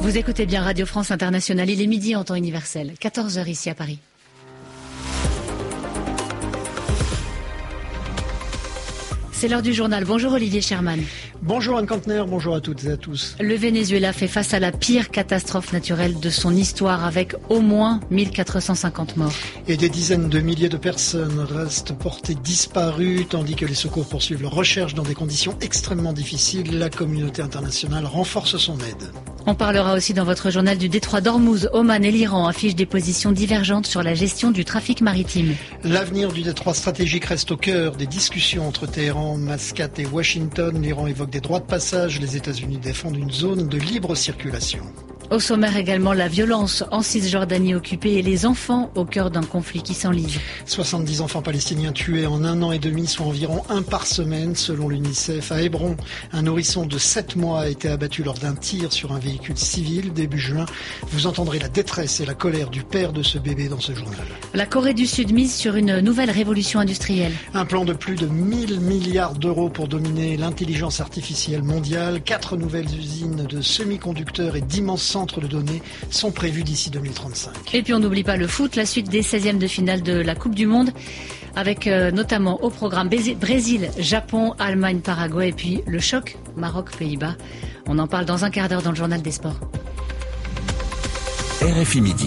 Vous écoutez bien Radio France Internationale, il est midi en temps universel, 14h ici à Paris. C'est l'heure du journal. Bonjour Olivier Sherman. Bonjour Anne Kantner, bonjour à toutes et à tous. Le Venezuela fait face à la pire catastrophe naturelle de son histoire avec au moins 1450 morts. Et des dizaines de milliers de personnes restent portées disparues tandis que les secours poursuivent leur recherche dans des conditions extrêmement difficiles. La communauté internationale renforce son aide. On parlera aussi dans votre journal du détroit d'Ormuz. Oman et l'Iran affichent des positions divergentes sur la gestion du trafic maritime. L'avenir du détroit stratégique reste au cœur des discussions entre Téhéran, Mascate et Washington. L'Iran évoque des droits de passage. Les États-Unis défendent une zone de libre circulation. Au sommaire également, la violence en Cisjordanie occupée et les enfants au cœur d'un conflit qui s'enlise. 70 enfants palestiniens tués en 1 an et demi, soit environ un par semaine, selon l'UNICEF. À Hébron, un nourrisson de 7 mois a été abattu lors d'un tir sur un véhicule civil début juin. Vous entendrez la détresse et la colère du père de ce bébé dans ce journal. La Corée du Sud mise sur une nouvelle révolution industrielle. Un plan de plus de 1000 milliards d'euros pour dominer l'intelligence artificielle mondiale. 4 nouvelles usines de semi-conducteurs et d'immenses centres de données sont prévus d'ici 2035. Et puis on n'oublie pas le foot, la suite des 16e de finale de la Coupe du Monde, avec notamment au programme Brésil, Japon, Allemagne, Paraguay et puis le choc Maroc-Pays-Bas. On en parle dans un quart d'heure dans le journal des sports. RFI Midi.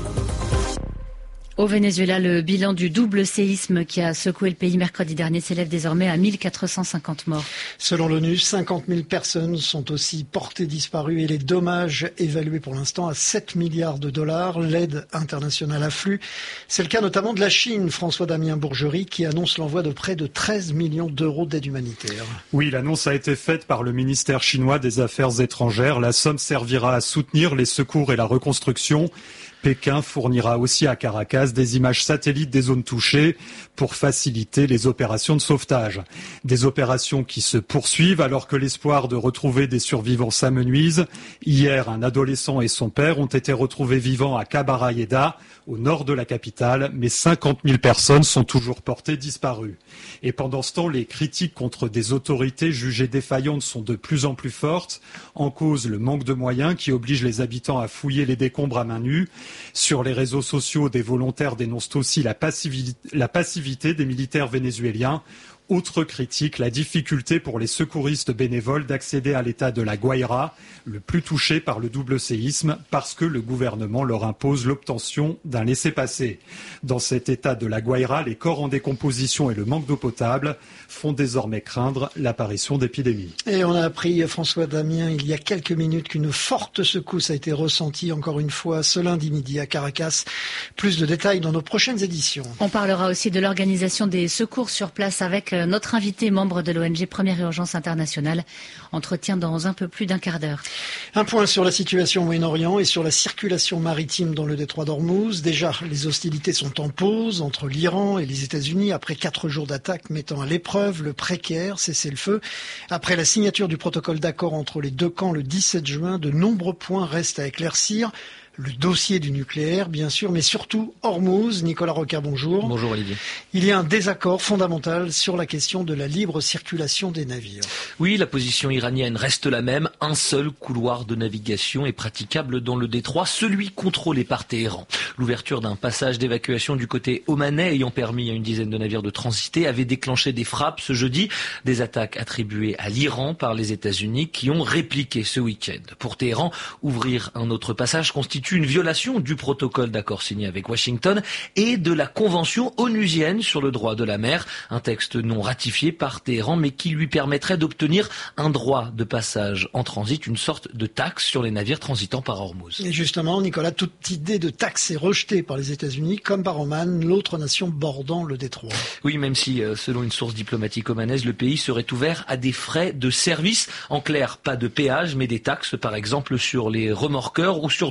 Au Venezuela, le bilan du double séisme qui a secoué le pays mercredi dernier s'élève désormais à 1450 morts. Selon l'ONU, 50 000 personnes sont aussi portées disparues et les dommages évalués pour l'instant à 7 milliards de dollars. L'aide internationale afflue. C'est le cas notamment de la Chine, François-Damien Bourgerie, qui annonce l'envoi de près de 13 millions d'euros d'aide humanitaire. Oui, l'annonce a été faite par le ministère chinois des Affaires étrangères. La somme servira à soutenir les secours et la reconstruction. Pékin fournira aussi à Caracas des images satellites des zones touchées pour faciliter les opérations de sauvetage. Des opérations qui se poursuivent alors que l'espoir de retrouver des survivants s'amenuise. Hier, un adolescent et son père ont été retrouvés vivants à Cabarayeda, au nord de la capitale, mais 50 000 personnes sont toujours portées disparues. Et pendant ce temps, les critiques contre des autorités jugées défaillantes sont de plus en plus fortes. En cause, le manque de moyens qui oblige les habitants à fouiller les décombres à main nue. Sur les réseaux sociaux, des volontaires dénoncent aussi la passivité des militaires vénézuéliens. Autre critique, la difficulté pour les secouristes bénévoles d'accéder à l'état de la Guaira, le plus touché par le double séisme, parce que le gouvernement leur impose l'obtention d'un laissez-passer. Dans cet état de la Guaira, les corps en décomposition et le manque d'eau potable font désormais craindre l'apparition d'épidémies. Et on a appris, François Damien, il y a quelques minutes qu'une forte secousse a été ressentie encore une fois ce lundi midi à Caracas. Plus de détails dans nos prochaines éditions. On parlera aussi de l'organisation des secours sur place avec notre invité, membre de l'ONG Première Urgence Internationale. Entretien dans un peu plus d'un quart d'heure. Un point sur la situation au Moyen-Orient et sur la circulation maritime dans le détroit d'Ormuz. Déjà, les hostilités sont en pause entre l'Iran et les États-Unis après 4 jours d'attaque mettant à l'épreuve le précaire cessez-le-feu. Après la signature du protocole d'accord entre les deux camps le 17 juin, de nombreux points restent à éclaircir. Le dossier du nucléaire, bien sûr, mais surtout Ormuz. Nicolas Rocard, bonjour. Bonjour Olivier. Il y a un désaccord fondamental sur la question de la libre circulation des navires. Oui, la position iranienne reste la même. Un seul couloir de navigation est praticable dans le détroit, celui contrôlé par Téhéran. L'ouverture d'un passage d'évacuation du côté omanais ayant permis à une dizaine de navires de transiter avait déclenché des frappes ce jeudi. Des attaques attribuées à l'Iran par les États-Unis qui ont répliqué ce week-end. Pour Téhéran, ouvrir un autre passage constitue une violation du protocole d'accord signé avec Washington et de la Convention onusienne sur le droit de la mer, un texte non ratifié par Téhéran mais qui lui permettrait d'obtenir un droit de passage en transit, une sorte de taxe sur les navires transitant par Ormuz. Et justement, Nicolas, toute idée de taxe est rejetée par les États-Unis comme par Oman, l'autre nation bordant le détroit. Oui, même si, selon une source diplomatique omanaise, le pays serait ouvert à des frais de service. En clair, pas de péage, mais des taxes, par exemple, sur les remorqueurs ou sur d'autres frais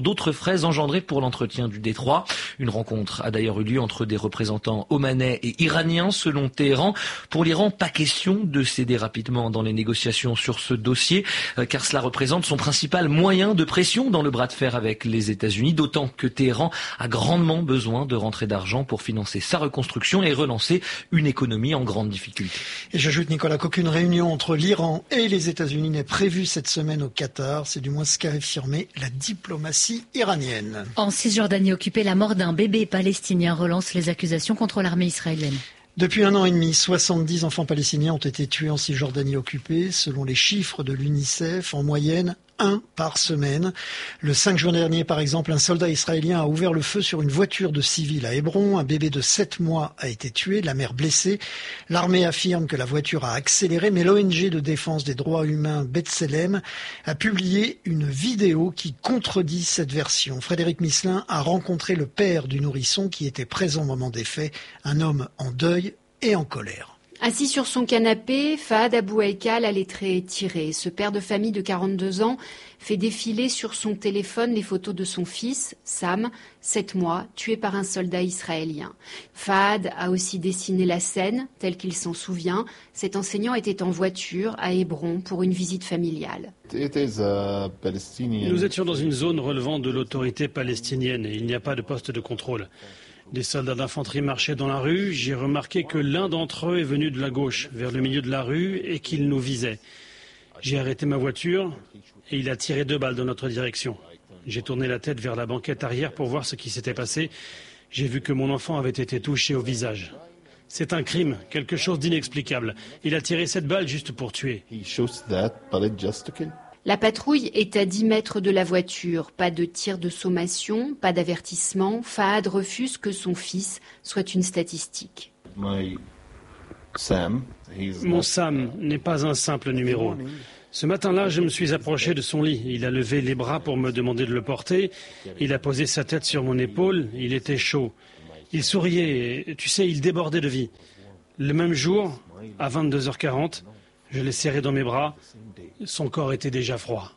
très engendrée pour l'entretien du détroit. Une rencontre a d'ailleurs eu lieu entre des représentants omanais et iraniens selon Téhéran. Pour l'Iran, pas question de céder rapidement dans les négociations sur ce dossier, car cela représente son principal moyen de pression dans le bras de fer avec les États-Unis, d'autant que Téhéran a grandement besoin de rentrées d'argent pour financer sa reconstruction et relancer une économie en grande difficulté. Et j'ajoute, Nicolas, qu'aucune réunion entre l'Iran et les États-Unis n'est prévue cette semaine au Qatar. C'est du moins ce qu'a affirmé la diplomatie iranienne. En Cisjordanie occupée, la mort d'un bébé palestinien relance les accusations contre l'armée israélienne. Depuis 1 an et demi, 70 enfants palestiniens ont été tués en Cisjordanie occupée. Selon les chiffres de l'UNICEF, en moyenne, 1 par semaine. Le 5 juin dernier, par exemple, un soldat israélien a ouvert le feu sur une voiture de civil à Hébron. Un bébé de 7 mois a été tué, la mère blessée. L'armée affirme que la voiture a accéléré, mais l'ONG de défense des droits humains B'Tselem a publié une vidéo qui contredit cette version. Frédéric Misselin a rencontré le père du nourrisson qui était présent au moment des faits, un homme en deuil et en colère. Assis sur son canapé, Fahad Abou Haïkal a les traits tirés. Ce père de famille de 42 ans fait défiler sur son téléphone les photos de son fils, Sam, 7 mois, tué par un soldat israélien. Fahad a aussi dessiné la scène, telle qu'il s'en souvient. Cet enseignant était en voiture à Hébron pour une visite familiale. Nous étions dans une zone relevant de l'autorité palestinienne et il n'y a pas de poste de contrôle. Des soldats d'infanterie marchaient dans la rue. J'ai remarqué que l'un d'entre eux est venu de la gauche, vers le milieu de la rue, et qu'il nous visait. J'ai arrêté ma voiture et il a tiré 2 balles dans notre direction. J'ai tourné la tête vers la banquette arrière pour voir ce qui s'était passé. J'ai vu que mon enfant avait été touché au visage. C'est un crime, quelque chose d'inexplicable. Il a tiré 7 balles juste pour tuer. La patrouille est à 10 mètres de la voiture. Pas de tir de sommation, pas d'avertissement. Fahad refuse que son fils soit une statistique. Mon Sam n'est pas un simple numéro. Ce matin-là, je me suis approché de son lit. Il a levé les bras pour me demander de le porter. Il a posé sa tête sur mon épaule. Il était chaud. Il souriait et, tu sais, il débordait de vie. Le même jour, à 22h40, je l'ai serré dans mes bras. Son corps était déjà froid.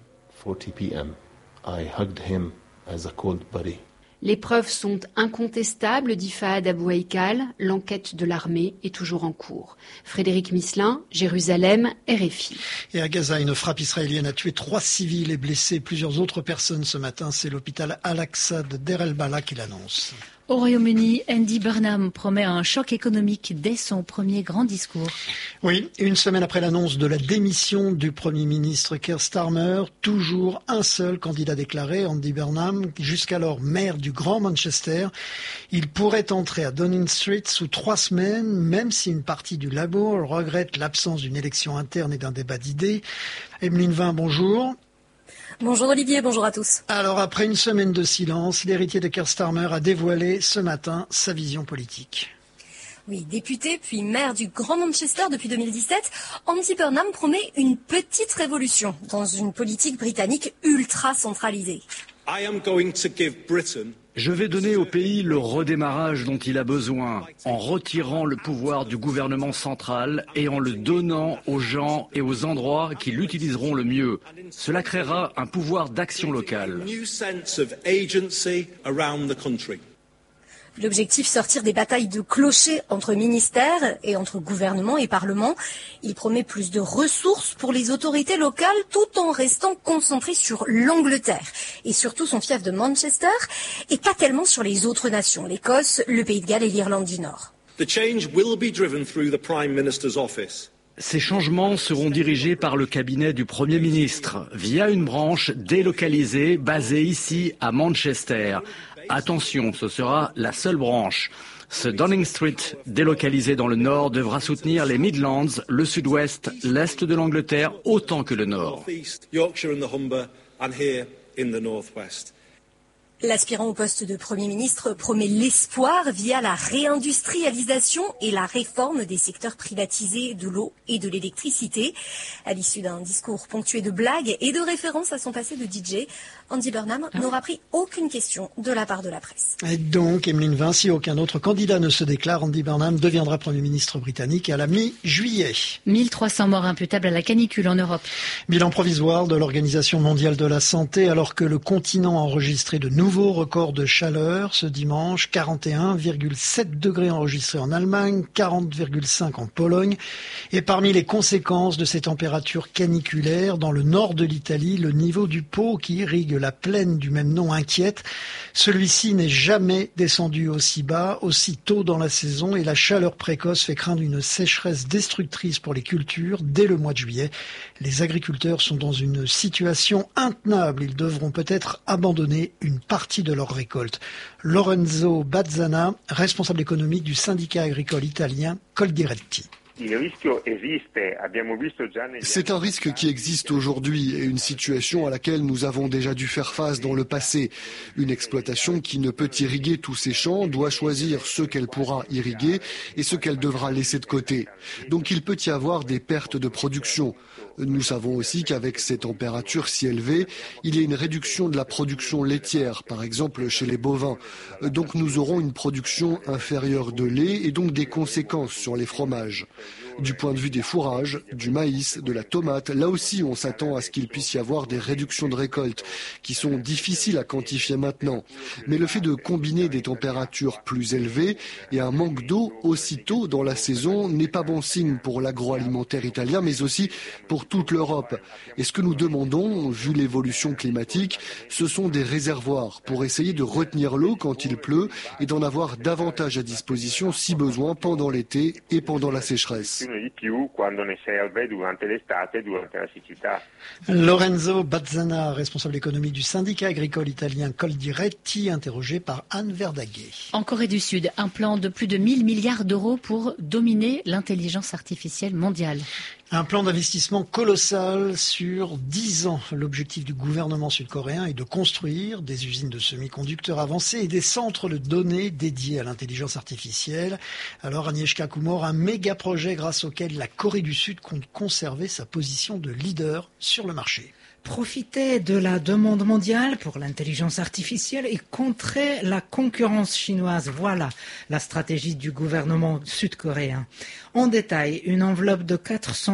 Les preuves sont incontestables, dit Fahad Abou Haïkal. L'enquête de l'armée est toujours en cours. Frédéric Misselin, Jérusalem, RFI. Et à Gaza, une frappe israélienne a tué 3 civils et blessé plusieurs autres personnes ce matin. C'est l'hôpital Al-Aqsa de Deir el-Balah qui l'annonce. Au Royaume-Uni, Andy Burnham promet un choc économique dès son premier grand discours. Oui, une semaine après l'annonce de la démission du Premier ministre Keir Starmer, toujours un seul candidat déclaré, Andy Burnham, jusqu'alors maire du Grand Manchester. Il pourrait entrer à Downing Street sous 3 semaines, même si une partie du Labour regrette l'absence d'une élection interne et d'un débat d'idées. Emeline Vin, bonjour. Bonjour Olivier, bonjour à tous. Alors après une semaine de silence, l'héritier de Keir Starmer a dévoilé ce matin sa vision politique. Oui, député puis maire du Grand Manchester depuis 2017, Andy Burnham promet une petite révolution dans une politique britannique ultra centralisée. Je vais donner au pays le redémarrage dont il a besoin, en retirant le pouvoir du gouvernement central et en le donnant aux gens et aux endroits qui l'utiliseront le mieux. Cela créera un pouvoir d'action locale. L'objectif, sortir des batailles de clochers entre ministères et entre gouvernement et parlement. Il promet plus de ressources pour les autorités locales tout en restant concentré sur l'Angleterre et surtout son fief de Manchester et pas tellement sur les autres nations, l'Écosse, le Pays de Galles et l'Irlande du Nord. Ces changements seront dirigés par le cabinet du Premier ministre via une branche délocalisée basée ici à Manchester. Attention, ce sera la seule branche. Ce Downing Street, délocalisé dans le nord, devra soutenir les Midlands, le sud-ouest, l'est de l'Angleterre, autant que le nord. L'aspirant au poste de Premier ministre promet l'espoir via la réindustrialisation et la réforme des secteurs privatisés de l'eau et de l'électricité. À l'issue d'un discours ponctué de blagues et de références à son passé de DJ, Andy Burnham n'aura pris aucune question de la part de la presse. Et donc, Emeline Vin, si aucun autre candidat ne se déclare, Andy Burnham deviendra Premier ministre britannique à la mi-juillet. 1300 morts imputables à la canicule en Europe. Bilan provisoire de l'Organisation mondiale de la santé alors que le continent a enregistré de nouveaux records de chaleur ce dimanche. 41,7 degrés enregistrés en Allemagne, 40,5 en Pologne. Et parmi les conséquences de ces températures caniculaires, dans le nord de l'Italie, le niveau du Pô qui irrigue la plaine du même nom inquiète. Celui-ci n'est jamais descendu aussi bas, aussi tôt dans la saison et la chaleur précoce fait craindre une sécheresse destructrice pour les cultures dès le mois de juillet. Les agriculteurs sont dans une situation intenable. Ils devront peut-être abandonner une partie de leur récolte. Lorenzo Bazzana, responsable économique du syndicat agricole italien Coldiretti. C'est un risque qui existe aujourd'hui et une situation à laquelle nous avons déjà dû faire face dans le passé. Une exploitation qui ne peut irriguer tous ses champs doit choisir ce qu'elle pourra irriguer et ce qu'elle devra laisser de côté. Donc il peut y avoir des pertes de production. Nous savons aussi qu'avec ces températures si élevées, il y a une réduction de la production laitière, par exemple chez les bovins. Donc nous aurons une production inférieure de lait et donc des conséquences sur les fromages. Du point de vue des fourrages, du maïs, de la tomate, là aussi on s'attend à ce qu'il puisse y avoir des réductions de récolte qui sont difficiles à quantifier maintenant. Mais le fait de combiner des températures plus élevées et un manque d'eau aussitôt dans la saison n'est pas bon signe pour l'agroalimentaire italien, mais aussi pour toute l'Europe. Et ce que nous demandons, vu l'évolution climatique, ce sont des réservoirs pour essayer de retenir l'eau quand il pleut et d'en avoir davantage à disposition si besoin pendant l'été et pendant la sécheresse. Lorenzo Bazzana, responsable économique du syndicat agricole italien Coldiretti, interrogé par Anne Verdaguet. En Corée du Sud, un plan de plus de 1000 milliards d'euros pour dominer l'intelligence artificielle mondiale. Un plan d'investissement colossal sur 10 ans. L'objectif du gouvernement sud-coréen est de construire des usines de semi-conducteurs avancés et des centres de données dédiés à l'intelligence artificielle. Alors Agnieszka Kumor, un méga projet grâce auquel la Corée du Sud compte conserver sa position de leader sur le marché. Profiter de la demande mondiale pour l'intelligence artificielle et contrer la concurrence chinoise. Voilà la stratégie du gouvernement sud-coréen. En détail, une enveloppe de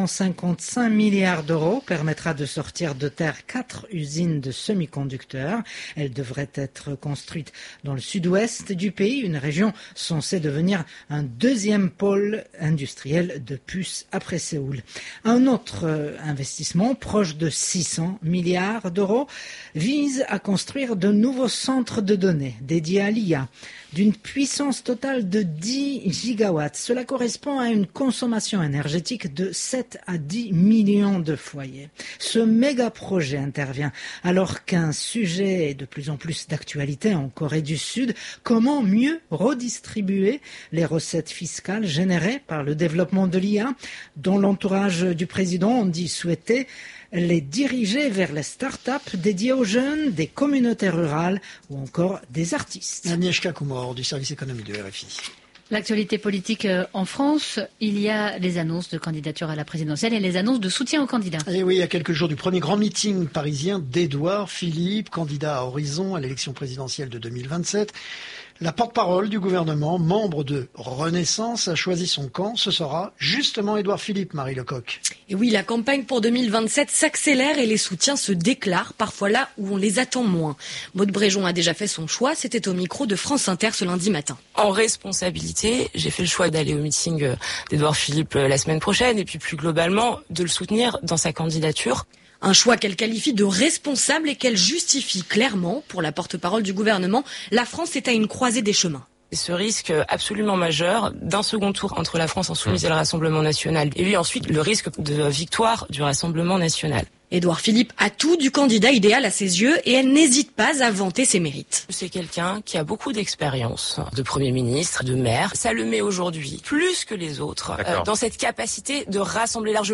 455 milliards d'euros permettra de sortir de terre 4 usines de semi-conducteurs. Elles devraient être construites dans le sud-ouest du pays, une région censée devenir un deuxième pôle industriel de puces après Séoul. Un autre investissement proche de 600 milliards d'euros vise à construire de nouveaux centres de données dédiés à l'IA d'une puissance totale de 10 gigawatts. Cela correspond à une consommation énergétique de 7 à 10 millions de foyers. Ce méga projet intervient alors qu'un sujet est de plus en plus d'actualité en Corée du Sud. Comment mieux redistribuer les recettes fiscales générées par le développement de l'IA, dont l'entourage du président dit souhaiter les diriger vers les start-up dédiées aux jeunes, des communautés rurales ou encore des artistes. Agnieszka Kumor du service économique de RFI. L'actualité politique en France, il y a les annonces de candidature à la présidentielle et les annonces de soutien aux candidats. Et oui, il y a quelques jours du premier grand meeting parisien d'Édouard Philippe, candidat à Horizon à l'élection présidentielle de 2027. La porte-parole du gouvernement, membre de Renaissance, a choisi son camp. Ce sera justement Édouard Philippe, Marie Lecoq. Et oui, la campagne pour 2027 s'accélère et les soutiens se déclarent, parfois là où on les attend moins. Maud Bréjon a déjà fait son choix, c'était au micro de France Inter ce lundi matin. En responsabilité, j'ai fait le choix d'aller au meeting d'Édouard Philippe la semaine prochaine et puis plus globalement de le soutenir dans sa candidature. Un choix qu'elle qualifie de responsable et qu'elle justifie clairement. Pour la porte-parole du gouvernement, la France est à une croisée des chemins. Ce risque absolument majeur d'un second tour entre la France insoumise et le Rassemblement national. Et puis ensuite, le risque de victoire du Rassemblement national. Édouard Philippe a tout du candidat idéal à ses yeux et elle n'hésite pas à vanter ses mérites. C'est quelqu'un qui a beaucoup d'expérience de Premier ministre, de maire. Ça le met aujourd'hui, plus que les autres, dans cette capacité de rassembler largement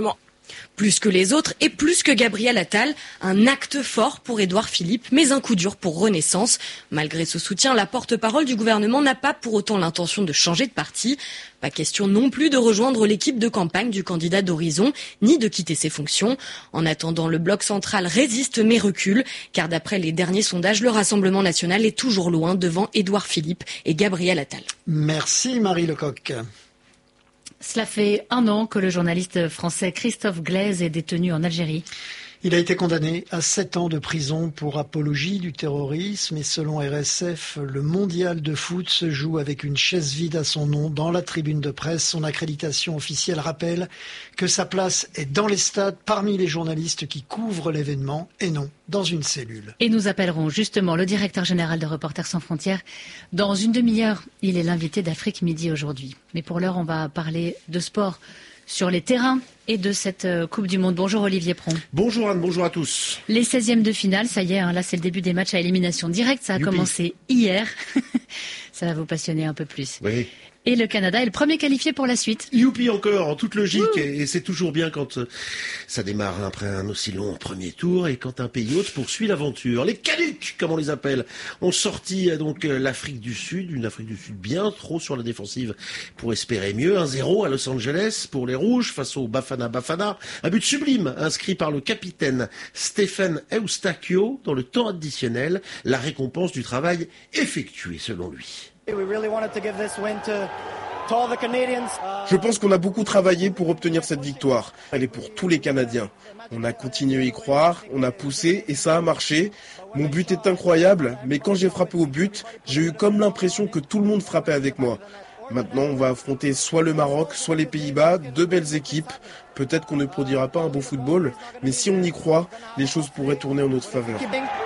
Plus que les autres et plus que Gabriel Attal, un acte fort pour Édouard Philippe, mais un coup dur pour Renaissance. Malgré ce soutien, la porte-parole du gouvernement n'a pas pour autant l'intention de changer de parti. Pas question non plus de rejoindre l'équipe de campagne du candidat d'Horizon, ni de quitter ses fonctions. En attendant, le bloc central résiste mais recule, car d'après les derniers sondages, le Rassemblement national est toujours loin devant Édouard Philippe et Gabriel Attal. Merci Marie Lecoq. Cela fait 1 an que le journaliste français Christophe Glaise est détenu en Algérie. Il a été condamné à 7 ans de prison pour apologie du terrorisme et selon RSF, le mondial de foot se joue avec une chaise vide à son nom dans la tribune de presse. Son accréditation officielle rappelle que sa place est dans les stades parmi les journalistes qui couvrent l'événement et non dans une cellule. Et nous appellerons justement le directeur général de Reporters sans frontières dans une demi-heure. Il est l'invité d'Afrique Midi aujourd'hui. Mais pour l'heure, on va parler de sport sur les terrains et de cette Coupe du Monde. Bonjour Olivier Pron. Bonjour Anne, bonjour à tous. Les 16e de finale, ça y est, là c'est le début des matchs à élimination directe. Ça a commencé hier. Ça va vous passionner un peu plus. Oui. Et le Canada est le premier qualifié pour la suite. Youpi encore, en toute logique. Et c'est toujours bien quand ça démarre après un aussi long premier tour et quand un pays hôte poursuit l'aventure. Les Canucks, comme on les appelle, ont sorti donc l'Afrique du Sud, une Afrique du Sud bien trop sur la défensive pour espérer mieux. 1-0 à Los Angeles pour les Rouges face au Bafana Bafana. Un but sublime inscrit par le capitaine Stephen Eustachio dans le temps additionnel. La récompense du travail effectué selon lui. Je pense qu'on a beaucoup travaillé pour obtenir cette victoire. Elle est pour tous les Canadiens. On a continué à y croire, on a poussé et ça a marché. Mon but est incroyable, mais quand j'ai frappé au but, j'ai eu comme l'impression que tout le monde frappait avec moi. Maintenant, on va affronter soit le Maroc, soit les Pays-Bas, 2 belles équipes. Peut-être qu'on ne produira pas un beau football, mais si on y croit, les choses pourraient tourner en notre faveur.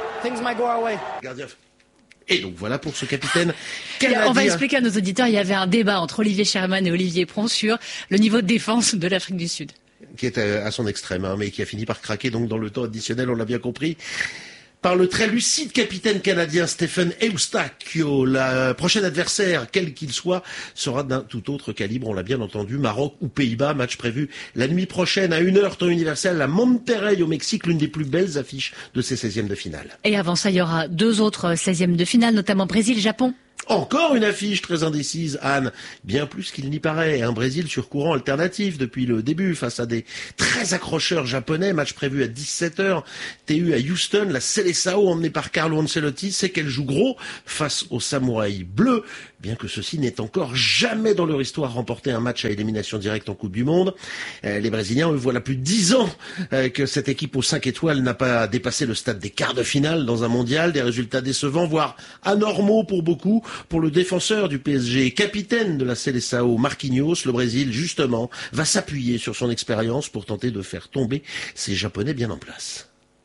Et donc voilà pour ce capitaine canadien. On va expliquer à nos auditeurs, il y avait un débat entre Olivier Sherman et Olivier Pron sur le niveau de défense de l'Afrique du Sud. Qui est à son extrême, mais qui a fini par craquer donc dans le temps additionnel, on l'a bien compris. Par le très lucide capitaine canadien Stephen Eustachio. Le prochain adversaire, quel qu'il soit, sera d'un tout autre calibre, on l'a bien entendu, Maroc ou Pays-Bas, match prévu la nuit prochaine à 1h temps universel à Monterrey au Mexique, l'une des plus belles affiches de ces 16e de finale. Et avant ça, il y aura 2 autres 16e de finale, notamment Brésil-Japon. Encore une affiche très indécise, Anne. Bien plus qu'il n'y paraît. Un Brésil sur courant alternatif depuis le début face à des très accrocheurs japonais. Match prévu à 17h. TU à Houston. La Seleção emmenée par Carlo Ancelotti sait qu'elle joue gros face aux Samouraïs bleus. Bien que ceux-ci n'aient encore jamais dans leur histoire remporté un match à élimination directe en Coupe du Monde. Les Brésiliens, eux, voilà plus de 10 ans que cette équipe aux 5 étoiles n'a pas dépassé le stade des quarts de finale dans un mondial. Des résultats décevants, voire anormaux pour beaucoup. Pour le défenseur du PSG, capitaine de la Seleção, Marquinhos, le Brésil, justement, va s'appuyer sur son expérience pour tenter de faire tomber ces Japonais bien en place.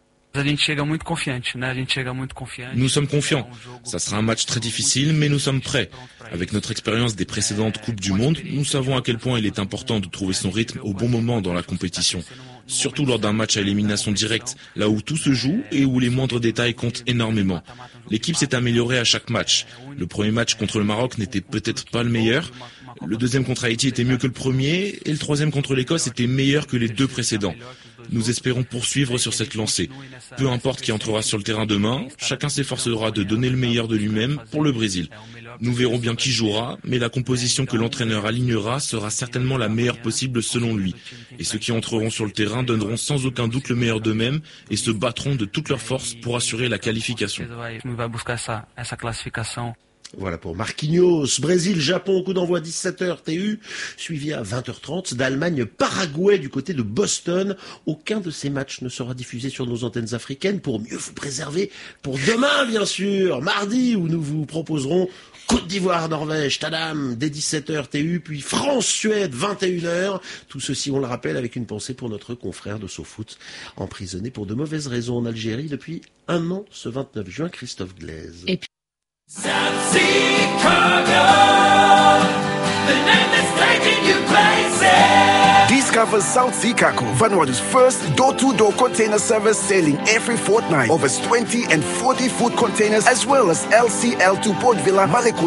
Nous sommes confiants. Ça sera un match très difficile, mais nous sommes prêts. Avec notre expérience des précédentes Coupes du Monde, nous savons à quel point il est important de trouver son rythme au bon moment dans la compétition. Surtout lors d'un match à élimination directe, là où tout se joue et où les moindres détails comptent énormément. L'équipe s'est améliorée à chaque match. Le premier match contre le Maroc n'était peut-être pas le meilleur. Le deuxième contre Haïti était mieux que le premier et le troisième contre l'Écosse était meilleur que les 2 précédents. Nous espérons poursuivre sur cette lancée. Peu importe qui entrera sur le terrain demain, chacun s'efforcera de donner le meilleur de lui-même pour le Brésil. Nous verrons bien qui jouera, mais la composition que l'entraîneur alignera sera certainement la meilleure possible selon lui. Et ceux qui entreront sur le terrain donneront sans aucun doute le meilleur d'eux-mêmes et se battront de toutes leurs forces pour assurer la qualification. Voilà pour Marquinhos, Brésil, Japon, coup d'envoi 17h TU, suivi à 20h30 d'Allemagne-Paraguay du côté de Boston. Aucun de ces matchs ne sera diffusé sur nos antennes africaines pour mieux vous préserver pour demain, bien sûr, mardi, où nous vous proposerons Côte d'Ivoire-Norvège, Tadam, dès 17h TU, puis France-Suède, 21h. Tout ceci, on le rappelle, avec une pensée pour notre confrère de SoFoot, emprisonné pour de mauvaises raisons en Algérie depuis 1 an, ce 29 juin, Christophe Glaise. Et puis... Discover South Sea Cargo, Vanuatu's first door-to-door container service sailing every fortnight. Over 20 and 40 food containers as well as LCL to Port Vila, Maleko.